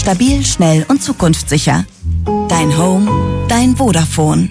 Stabil, schnell und zukunftssicher. Dein Home, dein Vodafone.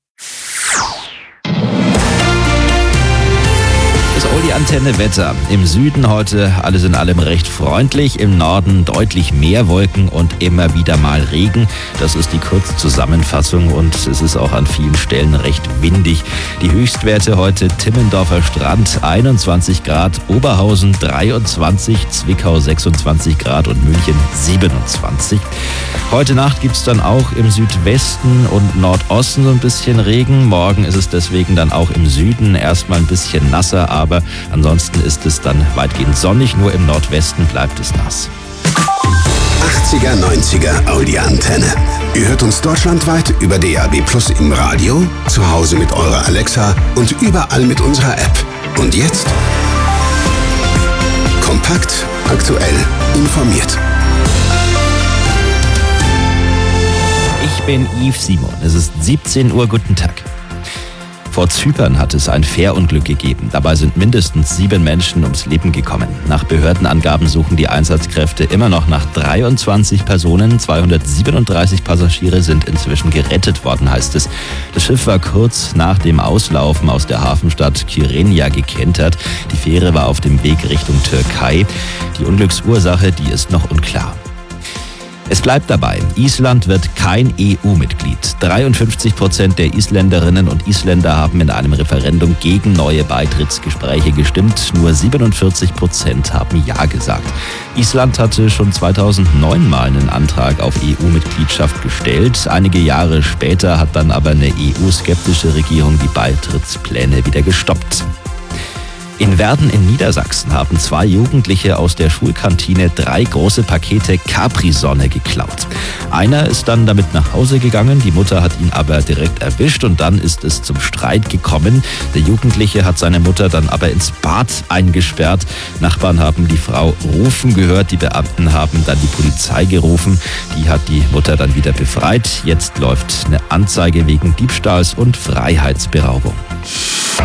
Die Antenne Wetter. Im Süden heute alles in allem recht freundlich, im Norden deutlich mehr Wolken und immer wieder mal Regen. Das ist die Kurzzusammenfassung und es ist auch an vielen Stellen recht windig. Die Höchstwerte heute: Timmendorfer Strand 21 Grad, Oberhausen 23, Zwickau 26 Grad und München 27. Heute Nacht gibt es dann auch im Südwesten und Nordosten so ein bisschen Regen. Morgen ist es deswegen dann auch im Süden erstmal ein bisschen nasser, aber ansonsten ist es dann weitgehend sonnig, nur im Nordwesten bleibt es nass. 80er, 90er Audi Antenne. Ihr hört uns deutschlandweit über DAB+ im Radio, zu Hause mit eurer Alexa und überall mit unserer App. Und jetzt? Kompakt, aktuell, informiert. Ich bin Yves Simon. Es ist 17 Uhr. Guten Tag. Vor Zypern hat es ein Fährunglück gegeben. Dabei sind mindestens 7 Menschen ums Leben gekommen. Nach Behördenangaben suchen die Einsatzkräfte immer noch nach 23 Personen. 237 Passagiere sind inzwischen gerettet worden, heißt es. Das Schiff war kurz nach dem Auslaufen aus der Hafenstadt Kyrenia gekentert. Die Fähre war auf dem Weg Richtung Türkei. Die Unglücksursache, die ist noch unklar. Es bleibt dabei, Island wird kein EU-Mitglied. 53% der Isländerinnen und Isländer haben in einem Referendum gegen neue Beitrittsgespräche gestimmt. Nur 47% haben Ja gesagt. Island hatte schon 2009 mal einen Antrag auf EU-Mitgliedschaft gestellt. Einige Jahre später hat dann aber eine EU-skeptische Regierung die Beitrittspläne wieder gestoppt. In Werden in Niedersachsen haben 2 Jugendliche aus der Schulkantine 3 große Pakete Capri-Sonne geklaut. Einer ist dann damit nach Hause gegangen, die Mutter hat ihn aber direkt erwischt und dann ist es zum Streit gekommen. Der Jugendliche hat seine Mutter dann aber ins Bad eingesperrt. Nachbarn haben die Frau rufen gehört, die Beamten haben dann die Polizei gerufen. Die hat die Mutter dann wieder befreit. Jetzt läuft eine Anzeige wegen Diebstahls und Freiheitsberaubung.